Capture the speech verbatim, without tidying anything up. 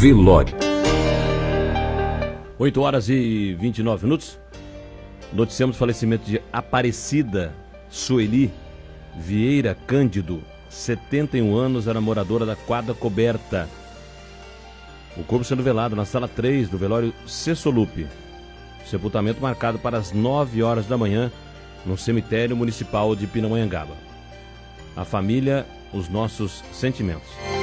velório. oito horas e vinte e nove minutos. Noticiamos o falecimento de Aparecida Sueli Vieira Cândido, setenta e um anos, era moradora da Quadra Coberta. O corpo sendo velado na sala três do velório Cessolupe. Sepultamento marcado para as nove horas da manhã no cemitério municipal de Pindamonhangaba. A família, os nossos sentimentos.